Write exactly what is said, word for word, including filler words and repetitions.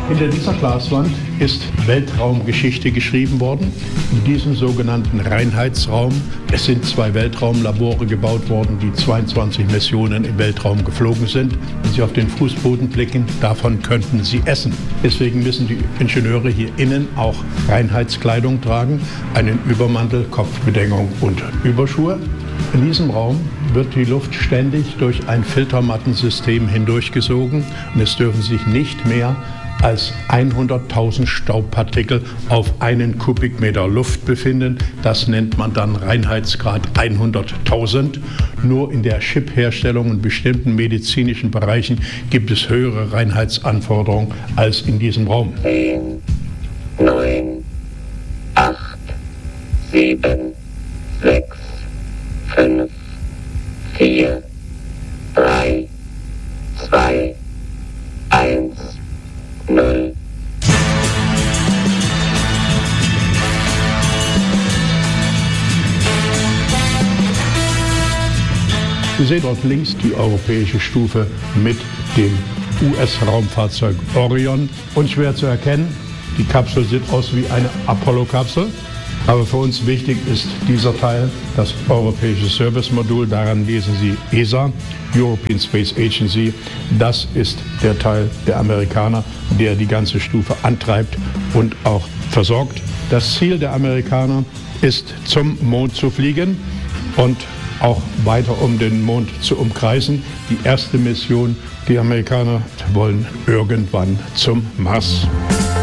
Hinter dieser Glaswand ist Weltraumgeschichte geschrieben worden. In diesem sogenannten Reinheitsraum, es sind zwei Weltraumlabore gebaut worden, die zweiundzwanzig Missionen im Weltraum geflogen sind. Wenn Sie auf den Fußboden blicken, davon könnten Sie essen. Deswegen müssen die Ingenieure hier innen auch Reinheitskleidung tragen, einen Übermantel, Kopfbedeckung und Überschuhe. In diesem Raum wird die Luft ständig durch ein Filtermattensystem hindurchgesogen und es dürfen sich nicht mehr als hunderttausend Staubpartikel auf einen Kubikmeter Luft befinden. Das nennt man dann Reinheitsgrad hunderttausend. Nur in der Chipherstellung und bestimmten medizinischen Bereichen gibt es höhere Reinheitsanforderungen als in diesem Raum. zehn, neun, acht, sieben, sechs, fünf, vier, drei, zwei, eins, null. Sie sehen dort links die europäische Stufe mit dem U S-Raumfahrzeug Orion. Unschwer zu erkennen, die Kapsel sieht aus wie eine Apollo-Kapsel. Aber für uns wichtig ist dieser Teil, das europäische Service-Modul. Daran lesen Sie E S A, European Space Agency. Das ist der Teil der Amerikaner, der die ganze Stufe antreibt und auch versorgt. Das Ziel der Amerikaner ist, zum Mond zu fliegen und auch weiter um den Mond zu umkreisen. Die erste Mission, die Amerikaner wollen irgendwann zum Mars.